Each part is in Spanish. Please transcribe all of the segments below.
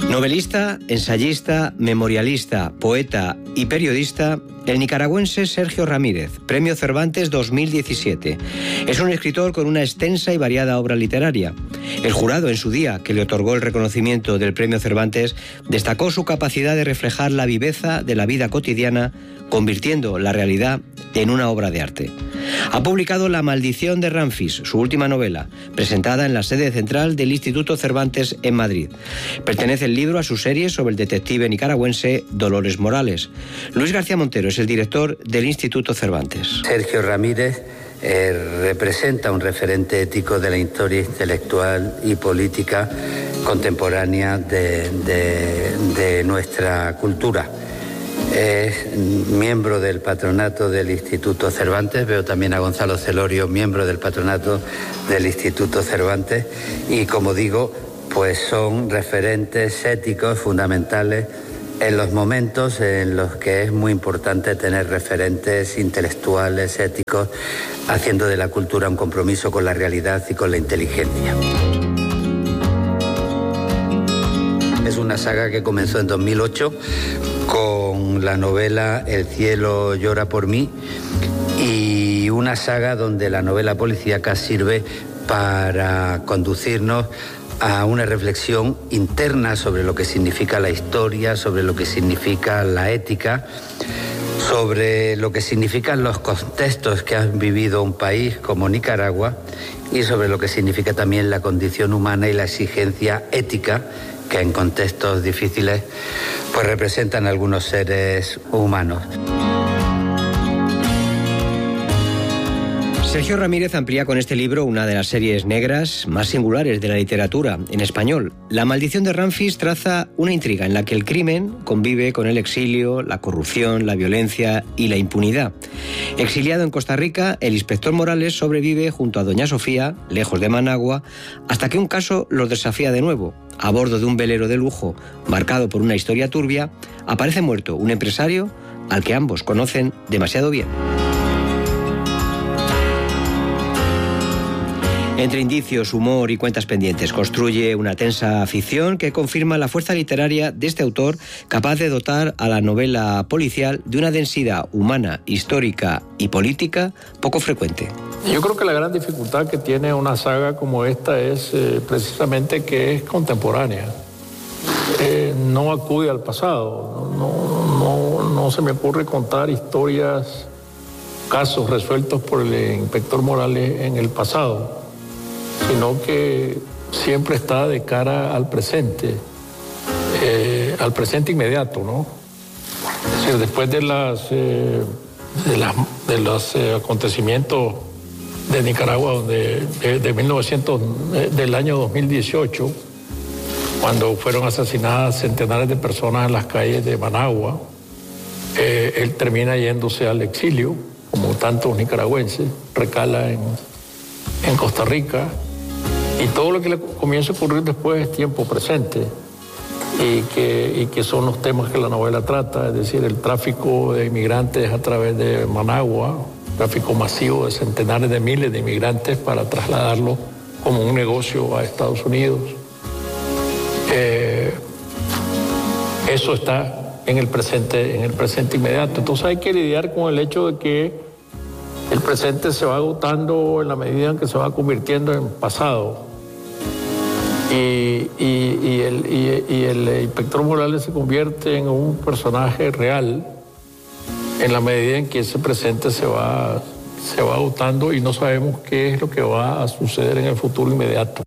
Novelista, ensayista, memorialista, poeta y periodista, el nicaragüense Sergio Ramírez, Premio Cervantes 2017. Es un escritor con una extensa y variada obra literaria. El jurado en su día, que le otorgó el reconocimiento del Premio Cervantes, destacó su capacidad de reflejar la viveza de la vida cotidiana, convirtiendo la realidad en una obra de arte. Ha publicado La maldición de Ramfis, su última novela, presentada en la sede central del Instituto Cervantes en Madrid. Pertenece el libro a su serie sobre el detective nicaragüense Dolores Morales. Luis García Montero es el director del Instituto Cervantes. Sergio Ramírez representa un referente ético de la historia intelectual y política contemporánea de nuestra cultura. Es miembro del patronato del Instituto Cervantes. Veo también a Gonzalo Celorio, miembro del patronato del Instituto Cervantes, y como digo, pues son referentes éticos fundamentales en los momentos en los que es muy importante tener referentes intelectuales, éticos, haciendo de la cultura un compromiso con la realidad y con la inteligencia. Es una saga que comenzó en 2008 con la novela El cielo llora por mí, y una saga donde la novela policíaca sirve para conducirnos a una reflexión interna sobre lo que significa la historia, sobre lo que significa la ética, sobre lo que significan los contextos que ha vivido un país como Nicaragua, y sobre lo que significa también la condición humana y la exigencia ética que en contextos difíciles pues representan algunos seres humanos. Sergio Ramírez amplía con este libro una de las series negras más singulares de la literatura en español. La maldición de Ramfis traza una intriga en la que el crimen convive con el exilio, la corrupción, la violencia y la impunidad. Exiliado en Costa Rica, el inspector Morales sobrevive junto a doña Sofía, lejos de Managua, hasta que un caso los desafía de nuevo. A bordo de un velero de lujo marcado por una historia turbia, aparece muerto un empresario al que ambos conocen demasiado bien. Entre indicios, humor y cuentas pendientes, construye una tensa ficción que confirma la fuerza literaria de este autor, capaz de dotar a la novela policial de una densidad humana, histórica y política poco frecuente. Yo creo que la gran dificultad que tiene una saga como esta es precisamente que es contemporánea. No acude al pasado, no se me ocurre contar historias, casos resueltos por el inspector Morales en el pasado, sino que siempre está de cara al presente inmediato, ¿no? Es decir, después de los acontecimientos de Nicaragua del año 2018, cuando fueron asesinadas centenares de personas en las calles de Managua, él termina yéndose al exilio, como tantos nicaragüenses, recala en Costa Rica, y todo lo que le comienza a ocurrir después es tiempo presente, y que son los temas que la novela trata, es decir, el tráfico de inmigrantes a través de Managua, tráfico masivo de centenares de miles de inmigrantes para trasladarlos como un negocio a Estados Unidos. Eso está en el presente inmediato. Entonces hay que lidiar con el hecho de que el presente se va agotando en la medida en que se va convirtiendo en pasado. Y el inspector Morales se convierte en un personaje real en la medida en que ese presente se va agotando y no sabemos qué es lo que va a suceder en el futuro inmediato.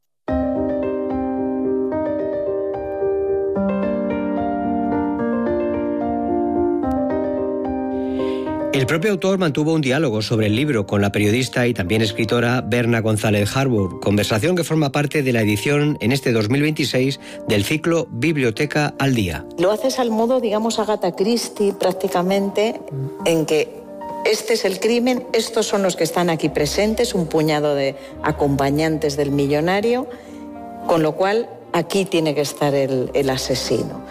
El propio autor mantuvo un diálogo sobre el libro con la periodista y también escritora Berna González Harbour, conversación que forma parte de la edición en este 2026 del ciclo Biblioteca al Día. Lo haces al modo, digamos, Agatha Christie prácticamente, en que este es el crimen, estos son los que están aquí presentes, un puñado de acompañantes del millonario, con lo cual aquí tiene que estar el asesino.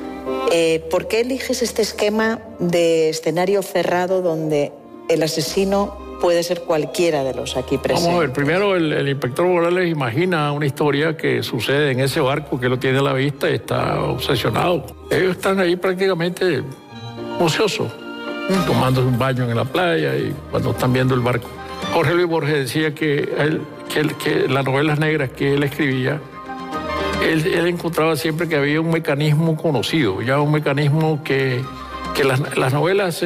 ¿Por qué eliges este esquema de escenario cerrado donde el asesino puede ser cualquiera de los aquí presentes. Vamos a ver, primero el inspector Morales imagina una historia que sucede en ese barco que lo tiene a la vista y está obsesionado. Ellos están ahí prácticamente ociosos, tomándose un baño en la playa y cuando están viendo el barco. Jorge Luis Borges decía que las novelas negras que él escribía, él encontraba siempre que había un mecanismo conocido, ya un mecanismo que las novelas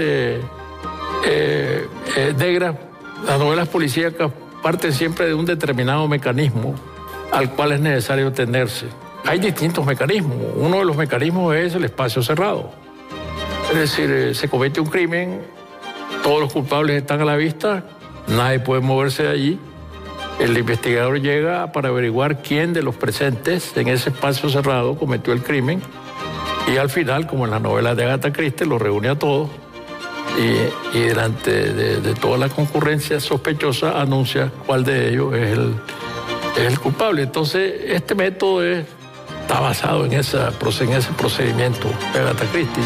negras, las novelas policíacas parten siempre de un determinado mecanismo al cual es necesario atenderse. Hay distintos mecanismos. Uno de los mecanismos es el espacio cerrado. Es decir, se comete un crimen, todos los culpables están a la vista, nadie puede moverse de allí. El investigador llega para averiguar quién de los presentes en ese espacio cerrado cometió el crimen y al final, como en las novelas de Agatha Christie, los reúne a todos y delante de toda la concurrencia sospechosa anuncia cuál de ellos es el culpable. Entonces, este método está basado en ese procedimiento de Agatha Christie.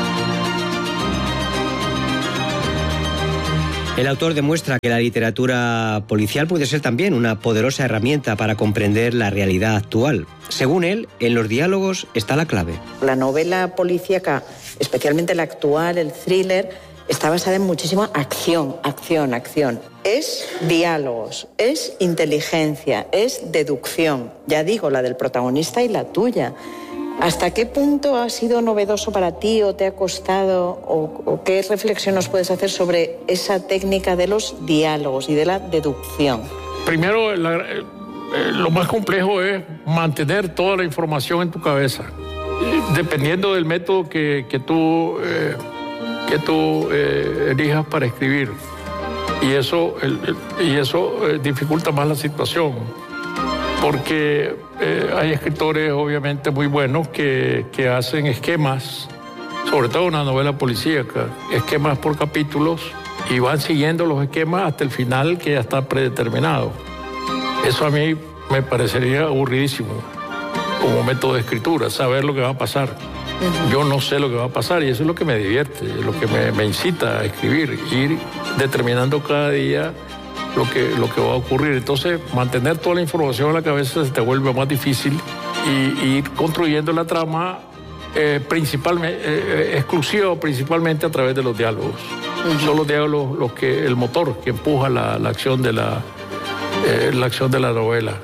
El autor demuestra que la literatura policial puede ser también una poderosa herramienta para comprender la realidad actual. Según él, en los diálogos está la clave. La novela policíaca, especialmente la actual, el thriller, está basada en muchísima acción. Es diálogos, es inteligencia, es deducción. Ya digo, la del protagonista y la tuya. ¿Hasta qué punto ha sido novedoso para ti o te ha costado o qué reflexión nos puedes hacer sobre esa técnica de los diálogos y de la deducción? Primero, lo más complejo es mantener toda la información en tu cabeza, dependiendo del método que tú elijas para escribir. Y eso dificulta más la situación. Porque hay escritores obviamente muy buenos que hacen esquemas, sobre todo una novela policíaca, esquemas por capítulos y van siguiendo los esquemas hasta el final que ya está predeterminado. Eso a mí me parecería aburridísimo como método de escritura, saber lo que va a pasar. Yo no sé lo que va a pasar y eso es lo que me divierte, lo que me incita a escribir, ir determinando cada día lo que va a ocurrir. Entonces, mantener toda la información en la cabeza se te vuelve más difícil y ir construyendo la trama principalmente a través de los diálogos. Son los diálogos el motor que empuja la acción de la novela.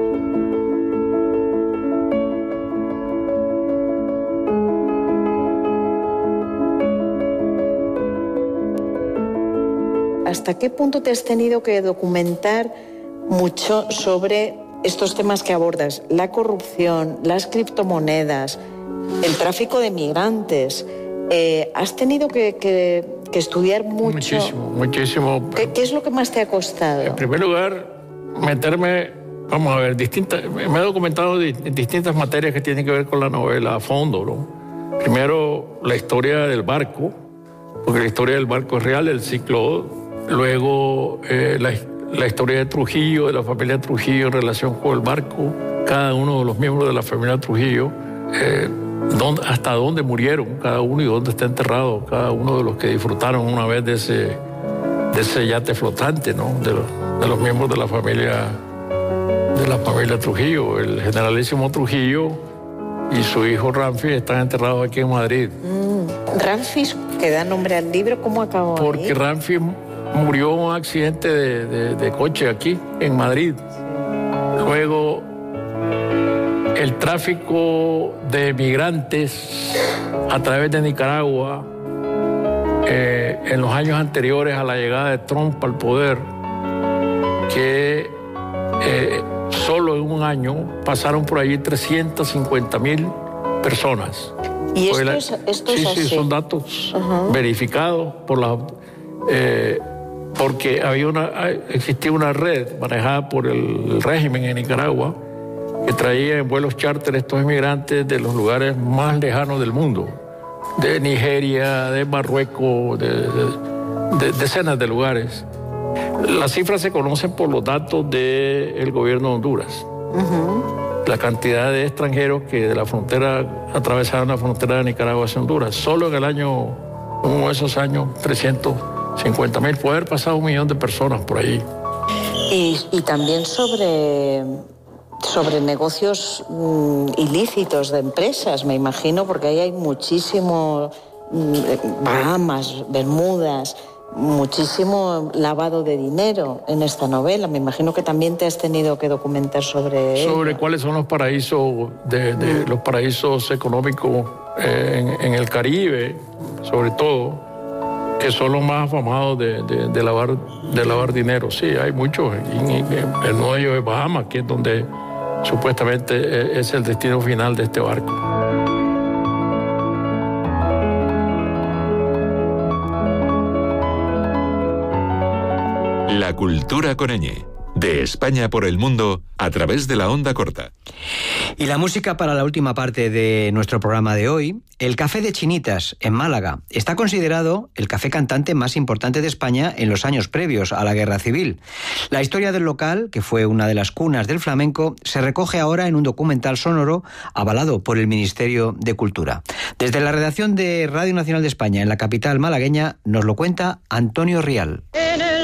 ¿Hasta qué punto te has tenido que documentar mucho sobre estos temas que abordas? La corrupción, las criptomonedas, el tráfico de migrantes. ¿Has tenido que estudiar mucho? Muchísimo. ¿Qué es lo que más te ha costado? En primer lugar, meterme, vamos a ver, me he documentado en distintas materias que tienen que ver con la novela a fondo, ¿no? Primero, la historia del barco, porque la historia del barco es real, el ciclo. Luego, la historia de Trujillo, de la familia Trujillo en relación con el barco, cada uno de los miembros de la familia Trujillo, hasta dónde murieron cada uno y dónde está enterrado cada uno de los que disfrutaron una vez de ese yate flotante, ¿no? De los miembros de la familia Trujillo. El generalísimo Trujillo y su hijo Ramfis están enterrados aquí en Madrid. Ramfis, que da nombre al libro, ¿cómo acabó? Porque Ramfis murió en un accidente de coche aquí, en Madrid. Luego, el tráfico de migrantes a través de Nicaragua, en los años anteriores a la llegada de Trump al poder, que solo en un año pasaron por allí 350,000 personas. ¿Y esto es así? Sí, son datos verificados porque existía una red manejada por el régimen en Nicaragua que traía en vuelos charter estos inmigrantes de los lugares más lejanos del mundo, de Nigeria, de Marruecos, de decenas de lugares. Las cifras se conocen por los datos del gobierno de Honduras. La cantidad de extranjeros que de la frontera atravesaron la frontera de Nicaragua hacia Honduras. Solo en uno de esos años, 50.000, puede haber pasado 1 millón de personas por ahí. Y también sobre negocios ilícitos de empresas, me imagino, porque ahí hay muchísimo Bahamas, Bermudas, muchísimo lavado de dinero en esta novela. Me imagino que también te has tenido que documentar sobre ello. Cuáles son los paraísos los paraísos económicos en el Caribe, sobre todo, que son los más afamados de lavar dinero. Sí, hay muchos. El nuevo de Bahamas, que es donde supuestamente es el destino final de este barco. La cultura coreñe. De España por el mundo a través de la onda corta. Y la música para la última parte de nuestro programa de hoy. El Café de Chinitas, en Málaga, está considerado el café cantante más importante de España en los años previos a la Guerra Civil. La historia del local, que fue una de las cunas del flamenco, se recoge ahora en un documental sonoro avalado por el Ministerio de Cultura. Desde la redacción de Radio Nacional de España, en la capital malagueña, nos lo cuenta Antonio Rial.